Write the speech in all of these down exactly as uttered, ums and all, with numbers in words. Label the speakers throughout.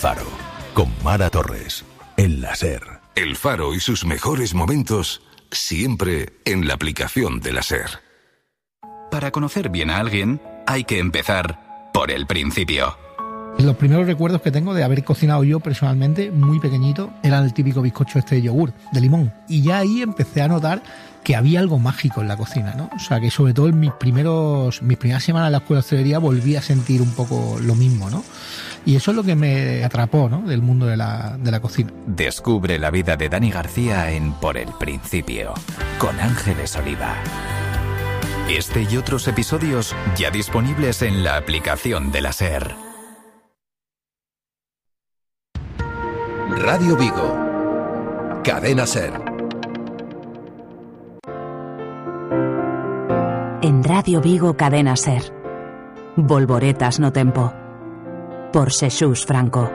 Speaker 1: Faro, con Mara Torres, en la SER.
Speaker 2: El Faro y sus mejores momentos, siempre en la aplicación de la SER.
Speaker 3: Para conocer bien a alguien, hay que empezar por el principio.
Speaker 4: Los primeros recuerdos que tengo de haber cocinado yo personalmente, muy pequeñito, eran el típico bizcocho este de yogur, de limón. Y ya ahí empecé a notar que había algo mágico en la cocina, ¿no? O sea, que sobre todo en mis primeros, mis primeras semanas en la escuela de hostelería volví a sentir un poco lo mismo, ¿no? Y eso es lo que me atrapó, ¿no?, del mundo de la, de la cocina.
Speaker 3: Descubre la vida de Dani García en Por el Principio, con Ángeles Oliva. Este y otros episodios ya disponibles en la aplicación de la SER.
Speaker 1: Radio Vigo, Cadena SER.
Speaker 5: En Radio Vigo, Cadena SER. Volvoretas no tempo. Por Xesús Franco.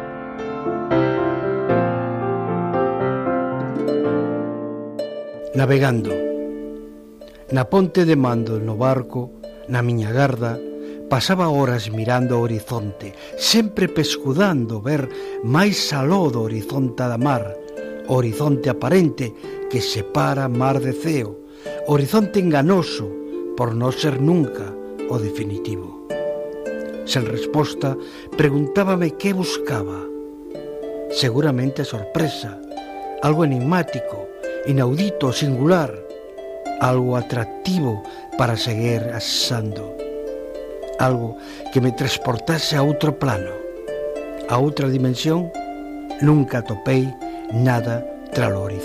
Speaker 6: Navegando. Na ponte de mando no barco, na miña garda, pasaba horas mirando o horizonte, sempre pescudando ver máis aló do horizonte da mar, o horizonte aparente que separa mar de ceo, horizonte enganoso por non ser nunca o definitivo. Sen resposta, preguntábame que buscaba. Seguramente sorpresa, algo enigmático, inaudito, singular, algo atractivo para seguir asando. Algo que me transportase a outro plano, a outra dimensión. Nunca topei nada tras o horizonte.